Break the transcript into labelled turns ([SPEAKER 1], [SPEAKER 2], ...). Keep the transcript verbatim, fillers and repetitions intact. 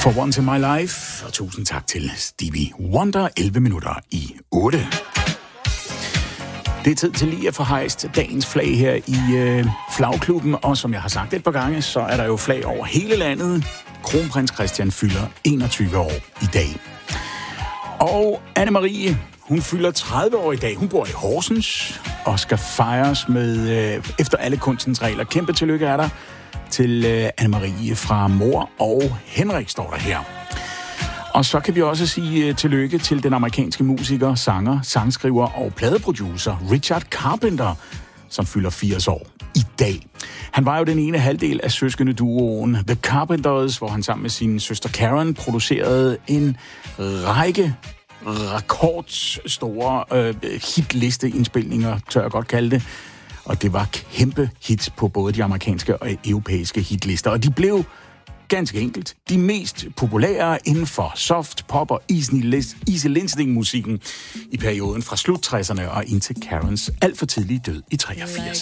[SPEAKER 1] For Once in My Life, og tusind tak til Stevie Wonder, elleve minutter i otte. Det er tid til lige at få hejst dagens flag her i øh, flagklubben, og som jeg har sagt et par gange, så er der jo flag over hele landet. Kronprins Christian fylder enogtyve år i dag. Og Anne-Marie, hun fylder tredive år i dag. Hun bor i Horsens og skal fejres med, øh, efter alle kunstens regler. Kæmpe tillykke er der til øh, Anne-Marie fra mor og Henrik, står der her. Og så kan vi også sige uh, tillykke til den amerikanske musiker, sanger, sangskriver og pladeproducer Richard Carpenter, som fylder firs år i dag. Han var jo den ene halvdel af søskendeduoen The Carpenters, hvor han sammen med sin søster Karen producerede en række rekordstore øh, hitliste-indspilninger, tør jeg godt kalde det. Og det var kæmpe hits på både de amerikanske og europæiske hitlister. Og de blev ganske enkelt de mest populære inden for soft, pop og easy listening-musikken i perioden fra slut tresserne og indtil Karens alt for tidlige død i treogfirs.